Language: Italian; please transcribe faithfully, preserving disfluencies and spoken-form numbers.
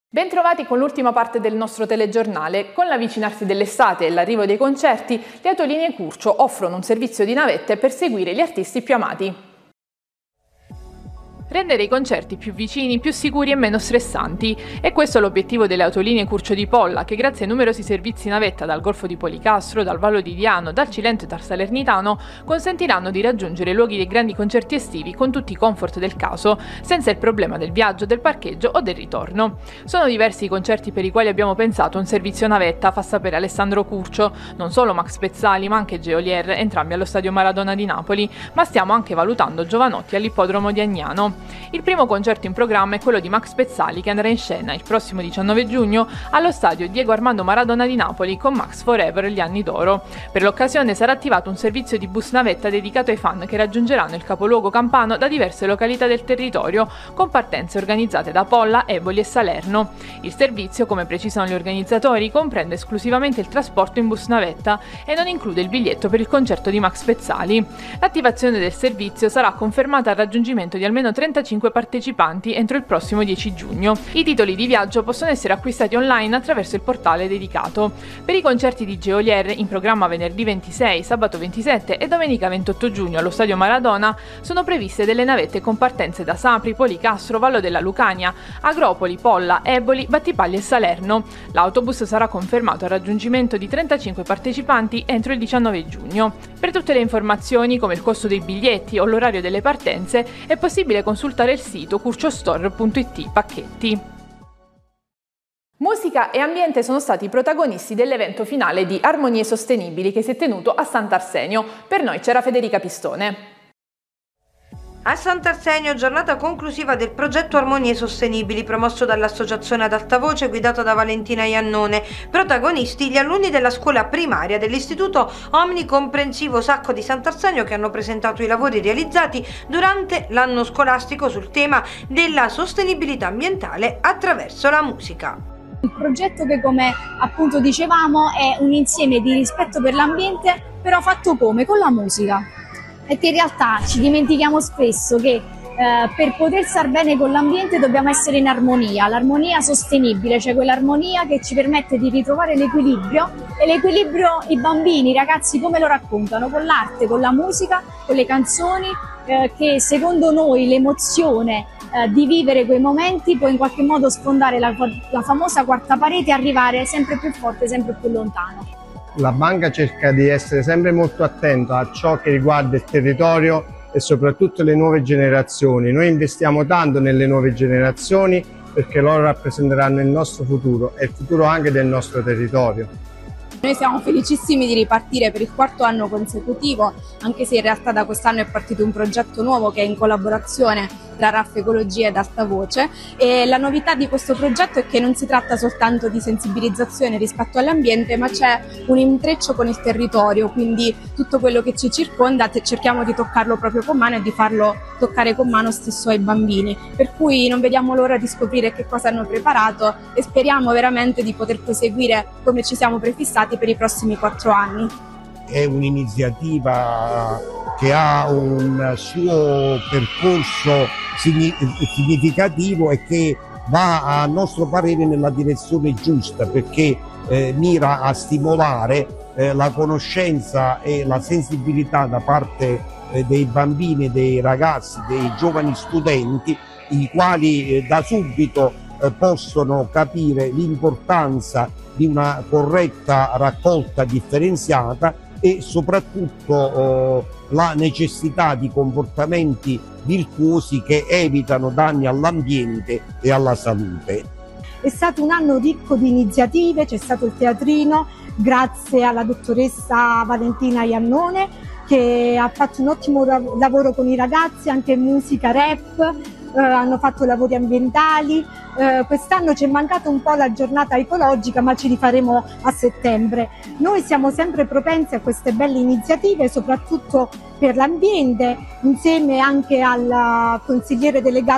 Bentrovati con l'ultima parte del nostro telegiornale. Con l'avvicinarsi dell'estate e l'arrivo dei concerti, le Autolinee Curcio offrono un servizio di navette per seguire gli artisti più amati. Rendere i concerti più vicini, più sicuri e meno stressanti. E questo è l'obiettivo delle Autolinee Curcio di Polla, che grazie ai numerosi servizi navetta dal Golfo di Policastro, dal Vallo di Diano, dal Cilento e dal Salernitano, consentiranno di raggiungere i luoghi dei grandi concerti estivi con tutti i comfort del caso, senza il problema del viaggio, del parcheggio o del ritorno. Sono diversi i concerti per i quali abbiamo pensato un servizio navetta, fa sapere Alessandro Curcio. Non solo Max Pezzali, ma anche Geolier, entrambi allo Stadio Maradona di Napoli, ma stiamo anche valutando Giovanotti all'Ippodromo di Agnano. Il primo concerto in programma è quello di Max Pezzali, che andrà in scena il prossimo diciannove giugno allo stadio Diego Armando Maradona di Napoli con Max Forever gli anni d'oro. Per l'occasione sarà attivato un servizio di bus navetta dedicato ai fan che raggiungeranno il capoluogo campano da diverse località del territorio, con partenze organizzate da Polla, Eboli e Salerno. Il servizio, come precisano gli organizzatori, comprende esclusivamente il trasporto in bus navetta e non include il biglietto per il concerto di Max Pezzali. L'attivazione del servizio sarà confermata al raggiungimento di almeno trentacinque partecipanti entro il prossimo dieci giugno. I titoli di viaggio possono essere acquistati online attraverso il portale dedicato. Per i concerti di Geolier, in programma venerdì ventisei, sabato ventisette e domenica ventotto giugno allo Stadio Maradona, sono previste delle navette con partenze da Sapri, Policastro, Vallo della Lucania, Agropoli, Polla, Eboli, Battipaglia e Salerno. L'autobus sarà confermato al raggiungimento di trentacinque partecipanti entro il diciannove giugno. Per tutte le informazioni, come il costo dei biglietti o l'orario delle partenze, è possibile consultare il sito curciostore punto it pacchetti. Musica e ambiente sono stati i protagonisti dell'evento finale di Armonie Sostenibili che si è tenuto a Sant'Arsenio. Per noi c'era Federica Pistone. A Sant'Arsenio, giornata conclusiva del progetto Armonie Sostenibili promosso dall'associazione Ad Alta Voce guidata da Valentina Iannone. Protagonisti gli alunni della scuola primaria dell'istituto omnicomprensivo Sacco di Sant'Arsenio, che hanno presentato i lavori realizzati durante l'anno scolastico sul tema della sostenibilità ambientale attraverso la musica. Il progetto, che come appunto dicevamo è un insieme di rispetto per l'ambiente, però fatto come? Con la musica. Perché in realtà ci dimentichiamo spesso che eh, per poter star bene con l'ambiente dobbiamo essere in armonia, l'armonia sostenibile, cioè quell'armonia che ci permette di ritrovare l'equilibrio, e l'equilibrio i bambini, i ragazzi come lo raccontano? Con l'arte, con la musica, con le canzoni, eh, che secondo noi l'emozione eh, di vivere quei momenti può in qualche modo sfondare la, la famosa quarta parete e arrivare sempre più forte, sempre più lontano. La banca cerca di essere sempre molto attenta a ciò che riguarda il territorio e soprattutto le nuove generazioni. Noi investiamo tanto nelle nuove generazioni perché loro rappresenteranno il nostro futuro e il futuro anche del nostro territorio. Noi siamo felicissimi di ripartire per il quarto anno consecutivo, anche se in realtà da quest'anno è partito un progetto nuovo che è in collaborazione tra R A F Ecologia ed Alta Voce, e la novità di questo progetto è che non si tratta soltanto di sensibilizzazione rispetto all'ambiente, ma c'è un intreccio con il territorio, quindi tutto quello che ci circonda cerchiamo di toccarlo proprio con mano e di farlo toccare con mano stesso ai bambini, per cui non vediamo l'ora di scoprire che cosa hanno preparato e speriamo veramente di poter proseguire come ci siamo prefissati per i prossimi quattro anni. È un'iniziativa che ha un suo percorso significativo e che va a nostro parere nella direzione giusta, perché eh, mira a stimolare eh, la conoscenza e la sensibilità da parte eh, dei bambini, dei ragazzi, dei giovani studenti, i quali eh, da subito eh, possono capire l'importanza di una corretta raccolta differenziata e soprattutto eh, la necessità di comportamenti virtuosi che evitano danni all'ambiente e alla salute. È stato un anno ricco di iniziative, c'è stato il teatrino grazie alla dottoressa Valentina Iannone, che ha fatto un ottimo lavoro con i ragazzi, anche musica, rap, eh, hanno fatto lavori ambientali. Eh, quest'anno ci è mancata un po' la giornata ecologica, ma ci rifaremo a settembre. Noi siamo sempre propensi a queste belle iniziative, soprattutto per l'ambiente, insieme anche al consigliere delegato